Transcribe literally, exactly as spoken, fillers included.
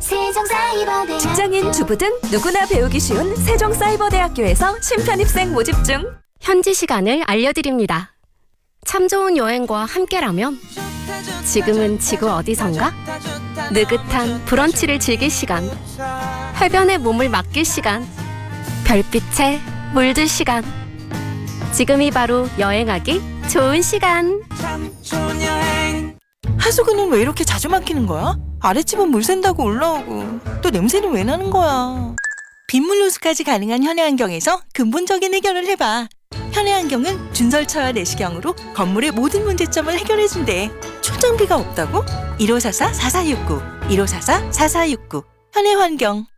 세종사이버대학교. 직장인 주부든 누구나 배우기 쉬운 세종사이버대학교에서 신편입생 모집 중. 현지 시간을 알려드립니다. 참 좋은 여행과 함께라면 지금은 지구 어디선가? 느긋한 브런치를 즐길 시간, 해변에 몸을 맡길 시간, 별빛에 물들 시간. 지금이 바로 여행하기 좋은 시간. 하수구는 왜 이렇게 자주 막히는 거야? 아랫집은 물 샌다고 올라오고 또 냄새는 왜 나는 거야? 빗물 호수까지 가능한 현해환경에서 근본적인 해결을 해봐. 현해환경은 준설차와 내시경으로 건물의 모든 문제점을 해결해준대. 초장비가 없다고? 일오사사 사사육구 일오사사 사사육구 현해환경.